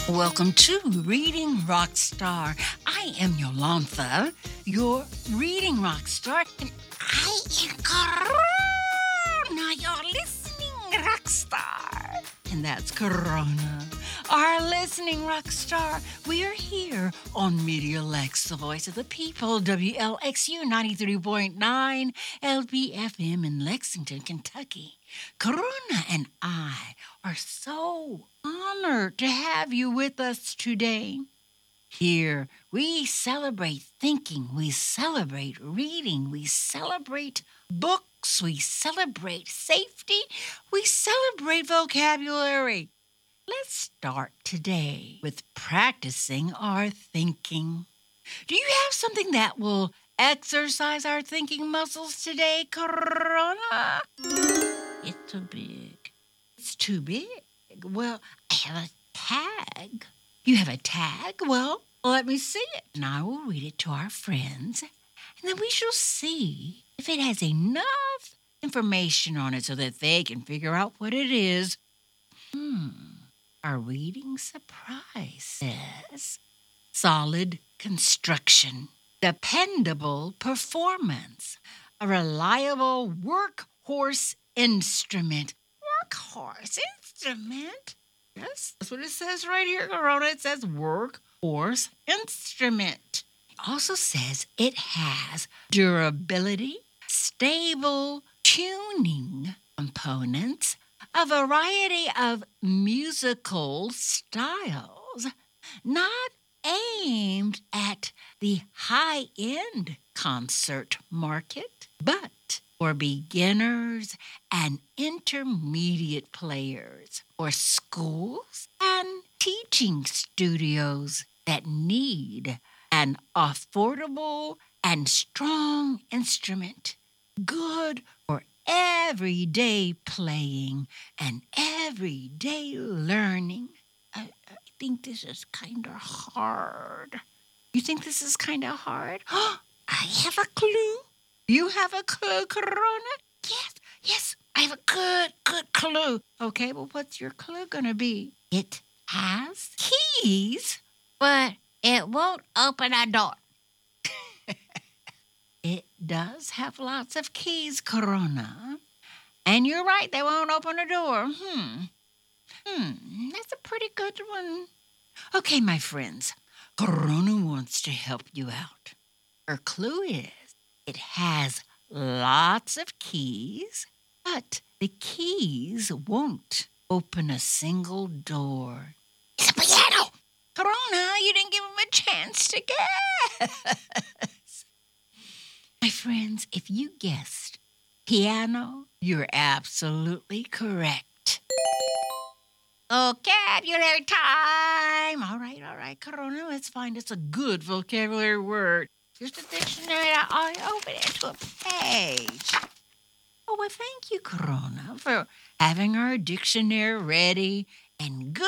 Welcome to Reading Rockstar. I am Yolantha, your reading rock star, and I am Corona, your listening rock star. And that's Corona, our listening rock star. We are here on Media Lex, the voice of the people, WLXU 93.9 LPFM in Lexington, Kentucky. Corona and I are so honored to have you with us today. Here, we celebrate thinking, we celebrate reading, we celebrate books, we celebrate safety, we celebrate vocabulary. Let's start today with practicing our thinking. Do you have something that will exercise our thinking muscles today, Corona? It's too big. It's too big. Well, I have a tag. You have a tag? Well, let me see it. And I will read it to our friends. And then we shall see if it has enough information on it so that they can figure out what it is. Our reading surprise says solid construction, dependable performance, a reliable workhorse instrument. Workhorse instrument? Yes, that's what it says right here, Corona. It says workhorse instrument. It also says it has durability, stable tuning components, a variety of musical styles, not aimed at the high-end concert market, but for beginners and intermediate players, or schools and teaching studios that need an affordable and strong instrument, good for everyday playing and everyday learning. I think this is kind of hard. You think this is kind of hard? I have a clue. You have a clue, Corona? Yes, I have a good clue. Okay, well, what's your clue gonna be? It has keys, but it won't open a door. It does have lots of keys, Corona. And you're right, they won't open a door. That's a pretty good one. Okay, my friends, Corona wants to help you out. Her clue is it has lots of keys, but the keys won't open a single door. It's a piano! Corona, you didn't give him a chance to guess. My friends, if you guessed piano, you're absolutely correct. Vocabulary time! All right, Corona, let's find us a good vocabulary word. Just a dictionary. I open it to a page. Oh, well, thank you, Corona, for having our dictionary ready and good.